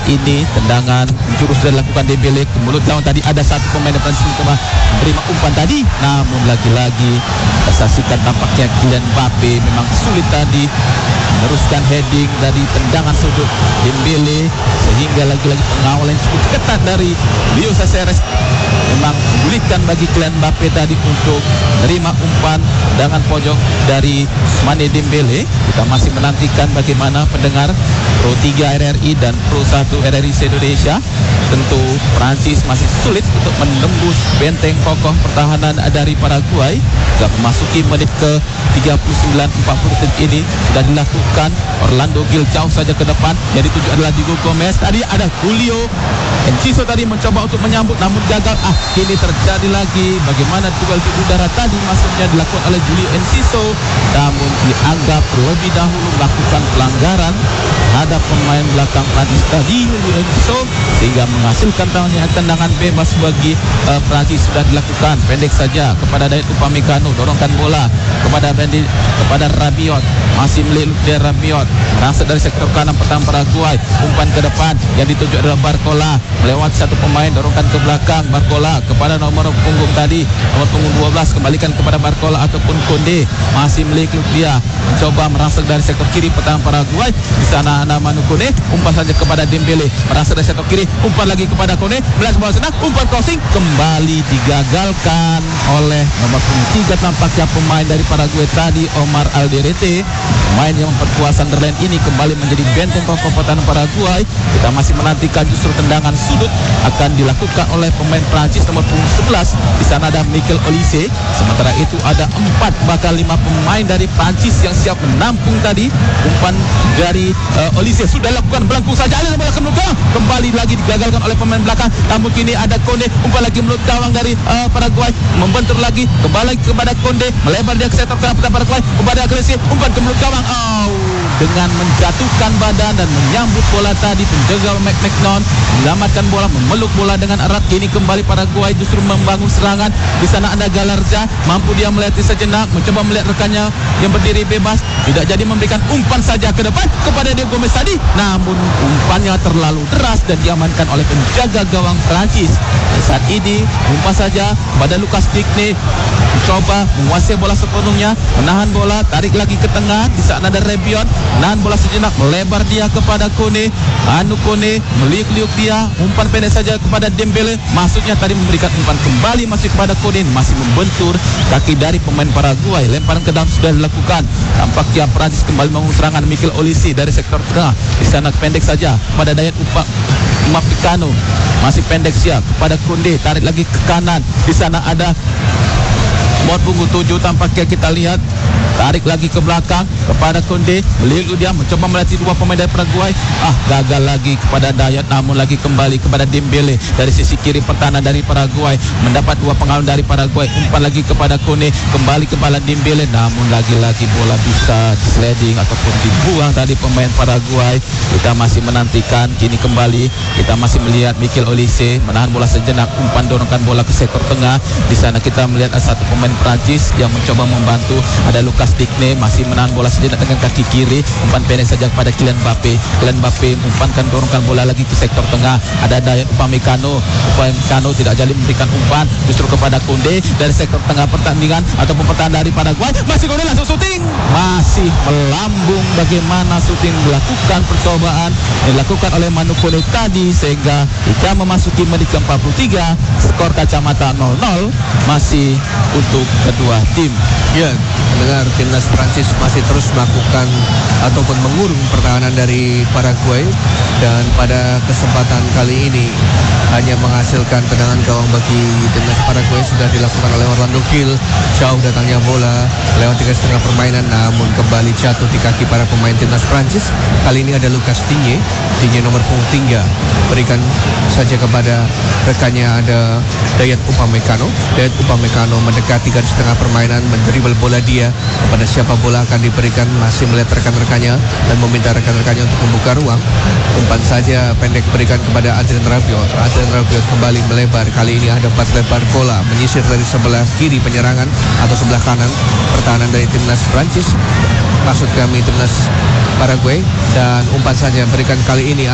ini tendangan jurus sudah dilakukan Dembele ke mulut gawang. Tadi ada satu pemain Prancis mencoba menerima umpan tadi, namun lagi-lagi saksikan tampaknya Kylian Mbappe memang sulit tadi meneruskan heading dari tendangan sudut Dembele, sehingga lagi-lagi pengawalan cukup ketat dari Leo Caceres memang menyulitkan bagi Kylian Mbappe tadi untuk menerima umpan tendangan pojok dari Ousmane Dembele. Kita masih menantikan bagaimana pendengar Pro 3 RRI dan Pro 1 RRI Indonesia. Tentu Prancis masih sulit untuk menembus benteng kokoh pertahanan dari Paraguay. Sudah memasuki menit ke 39-40 detik ini sudah dilakukan. Orlando Gil jauh saja ke depan, yang dituju adalah Diego Gomez. Tadi ada Julio Enciso tadi mencoba untuk menyambut namun gagal. Kini terjadi lagi bagaimana duel di udara tadi maksudnya dilakukan oleh Julio Enciso, namun dianggap terlebih dahulu melakukan pelanggaran terhadap pemain belakang Prancis tadi Julio Enciso, sehingga menghasilkan tendangan bebas bagi Prancis. Sudah dilakukan pendek saja kepada Dayot Upamecano, dorongkan bola kepada Rabiot, masih milik Ludia Rabiot, merangsak dari sektor kanan pertahanan Paraguay, umpan ke depan yang dituju adalah Barcola, melewati satu pemain, dorongkan ke belakang Barcola kepada nomor punggung tadi, nomor punggung 12, kembalikan kepada Barcola ataupun Konde, masih milik Ludia, mencoba merangsak dari sektor kiri pertahanan Paraguay. Di sana ada Manu Kone, umpan saja kepada Dembele, merangsak dari sektor kiri, umpan lagi kepada Kone, belas bola senang, umpan crossing kembali digagalkan oleh nomor punggung 3 tampaknya pemain dari Paraguay tadi, Omar Alderete. Pemain yang memperkuat Sunderland ini kembali menjadi benteng kokoh pertahanan Paraguay. Kita masih menantikan justru tendangan sudut akan dilakukan oleh pemain Prancis nomor punggung 11. Di sana ada Mikel Olise. Sementara itu ada 4 bahkan 5 pemain dari Prancis yang siap menampung tadi umpan dari Olise. Sudah lakukan belangkung saja, ada bola ke belakang, kembali lagi digagalkan oleh pemain belakang. Namun kini ada Konde, umpan lagi menurut gawang dari Paraguay, membentur lagi, kembali kepada Konde, melebar dia ke sektor kanan pertahanan Paraguay, kepada Olise, umpan ke mulut gawang. Dengan menjatuhkan badan dan menyambut bola tadi, penjaga McNon menyelamatkan bola, memeluk bola dengan erat. Kini kembali Paraguay justru membangun serangan. Di sana ada Galarza, mampu dia melihat sejenak, mencoba melihat rekannya yang berdiri bebas, tidak jadi memberikan umpan saja ke depan kepada Diego Gomez tadi, namun umpannya terlalu deras dan diamankan oleh penjaga gawang Prancis. Saat ini umpan saja pada Lucas Digne, mencoba menguasai bola sepenuhnya, menahan bola, tarik lagi ke tengah. Di sana ada Rabiot, menahan bola sejenak, melebar dia kepada Kone. Kone meliuk-liuk dia, umpan pendek saja kepada Dembele, maksudnya tadi memberikan umpan kembali masih kepada Kone, masih membentur kaki dari pemain Paraguay. Lemparan ke dalam sudah dilakukan. Tampaknya Prancis kembali membangun serangan. Mikel Olise dari sektor tengah, di sana pendek saja kepada Dayot Upamecano, masih pendek siap kepada Konde, tarik lagi ke kanan. Di sana ada nomor punggung 7 tampaknya kita lihat, tarik lagi ke belakang kepada Konde, melihat dia mencoba melatih 2 pemain dari Paraguay, gagal lagi kepada Dayot, namun lagi kembali kepada Dembele dari sisi kiri pertahanan dari Paraguay, mendapat 2 pengalaman dari Paraguay, umpan lagi kepada Konde, kembali kepada Dembele, namun lagi-lagi bola bisa sliding ataupun dibuang tadi pemain Paraguay. Kita masih menantikan, kini kembali kita masih melihat Mikel Olise menahan bola sejenak, umpan dorongkan bola ke sektor tengah. Di sana kita melihat ada satu pemain Prancis yang mencoba membantu, ada Lucas Digne, masih menahan bola sejenak dengan kaki kiri, umpan pendek saja kepada Kylian Mbappe. Kylian Mbappe umpankan, dorongkan bola lagi ke sektor tengah, ada Dayot Upamecano tidak jadi memberikan umpan justru kepada Konde dari sektor tengah pertandingan ataupun pertahanan dari Paraguay. Masih Konde langsung syuting, masih melambung. Bagaimana syuting dilakukan, percobaan dilakukan oleh Manu Konde tadi, sehingga jika memasuki menit ke-43 skor kacamata 0-0 masih untuk kedua tim. Ya, mendengar timnas Prancis masih terus melakukan ataupun mengurung pertahanan dari Paraguay, dan pada kesempatan kali ini hanya menghasilkan tendangan gawang bagi timnas Paraguay. Sudah dilakukan oleh Orlando Gil, jauh datangnya bola lewat 3,5 permainan, namun kembali jatuh di kaki para pemain timnas Prancis. Kali ini ada Lucas Digne nomor punggung 3, berikan saja kepada rekannya, ada Dayot Upamecano. Dayot Upamecano mendekati garis tengah permainan, mendribel bola dia kepada siapa bola akan diberikan, masih melihat rekan-rekannya dan meminta rekan-rekannya untuk membuka ruang. Umpan saja pendek berikan kepada Adrien Rabiot. Adrien Rabiot kembali melebar, kali ini ada Patrick Barcola menyisir dari sebelah kiri penyerangan atau sebelah kanan pertahanan dari timnas Prancis, maksud kami timnas Paraguay, dan umpan saja berikan kali ini